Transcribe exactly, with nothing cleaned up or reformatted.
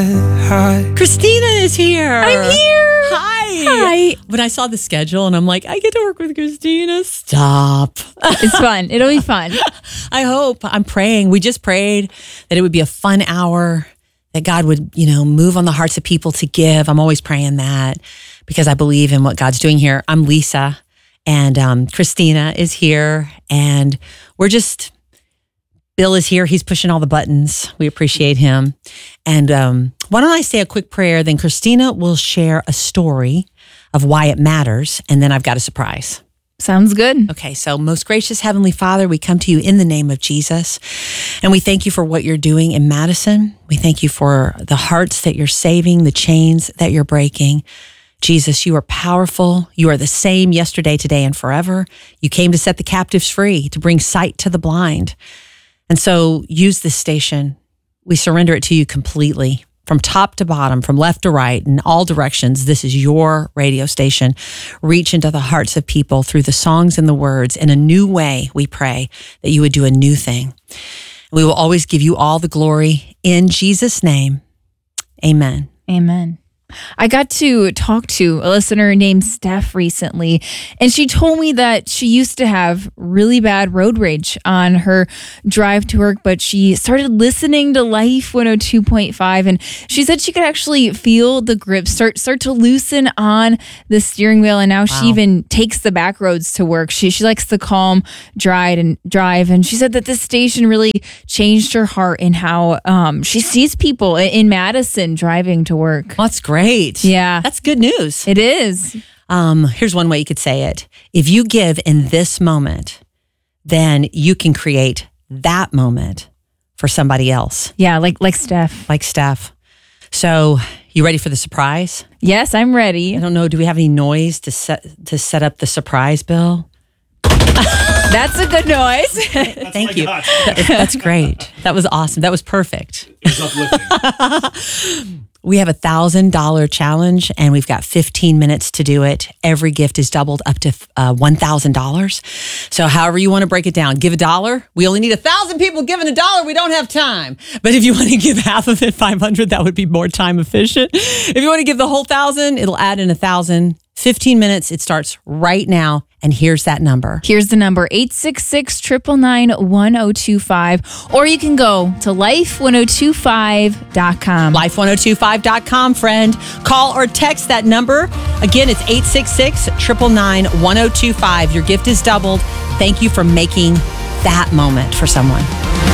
heart. Christina is here. I'm here. Hi. Hi. When I saw the schedule and I'm like, I get to work with Christina. Stop. It's fun. It'll be fun. I hope. I'm praying. We just prayed that it would be a fun hour, that God would, you know, move on the hearts of people to give. I'm always praying that because I believe in what God's doing here. I'm Lisa, and um, Christina is here, and we're just, Bill is here. He's pushing all the buttons. We appreciate him. And um, why don't I say a quick prayer, then Christina will share a story of why it matters, and then I've got a surprise. Sounds good. Okay, so most gracious Heavenly Father, we come to you in the name of Jesus, and we thank you for what you're doing in Madison. We thank you for the hearts that you're saving, the chains that you're breaking. Jesus, you are powerful. You are the same yesterday, today, and forever. You came to set the captives free, to bring sight to the blind. And so use this station. We surrender it to you completely. From top to bottom, from left to right, in all directions, this is your radio station. Reach into the hearts of people through the songs and the words in a new way. We pray that you would do a new thing. We will always give you all the glory in Jesus' name. Amen. Amen. I got to talk to a listener named Steph recently, and she told me that she used to have really bad road rage on her drive to work, but she started listening to Life one oh two point five, and she said she could actually feel the grip start start to loosen on the steering wheel, and now wow. she even takes the back roads to work. She she likes the calm drive and drive, and she said that this station really changed her heart in how um, she sees people in Madison driving to work. Well, that's great. Great. Yeah. That's good news. It is. Um, here's one way you could say it. If you give in this moment, then you can create that moment for somebody else. Yeah, like like Steph. Like Steph. So you ready for the surprise? Yes, I'm ready. I don't know. Do we have any noise to set to set up the surprise, Bill? That's a good noise. Thank you. That, that's great. That was awesome. That was perfect. It was uplifting. We have a one thousand dollars challenge, and we've got fifteen minutes to do it. Every gift is doubled up to uh, one thousand dollars. So however you want to break it down, give a dollar. We only need one thousand people giving a dollar. We don't have time. But if you want to give half of it, five hundred, that would be more time efficient. If you want to give the whole one thousand, it'll add in one thousand. fifteen minutes. It starts right now. And here's that number. Here's the number, eight six six, nine nine nine, one oh two five. Or you can go to life one oh two five dot com. life one oh two five dot com, friend. Call or text that number. Again, it's eight six six, nine nine nine, one oh two five. Your gift is doubled. Thank you for making that moment for someone.